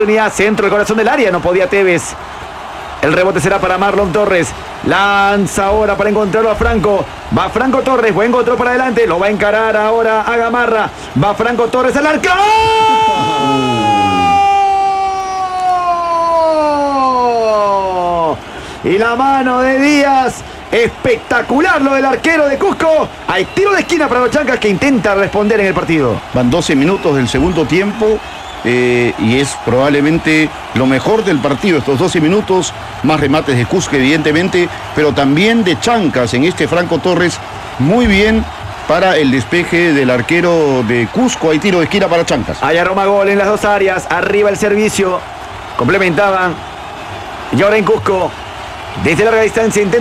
Centro del corazón del área, no podía Tevez. El rebote será para Marlon Torres. Lanza ahora para encontrarlo a Franco. Va Franco Torres, buen control para adelante. Lo va a encarar ahora a Gamarra. Va Franco Torres al arco. Y la mano de Díaz. Espectacular lo del arquero de Cusco. Hay tiro de esquina para los Chancas que intenta responder en el partido. Van 12 minutos del segundo tiempo. Y es probablemente lo mejor del partido, estos 12 minutos, más remates de Cusco evidentemente, pero también de Chancas en este Franco Torres, muy bien para el despeje del arquero de Cusco. Hay tiro de esquina para Chancas. Hay aroma gol en las dos áreas, arriba el servicio, complementaban, y ahora en Cusco, desde larga distancia intenta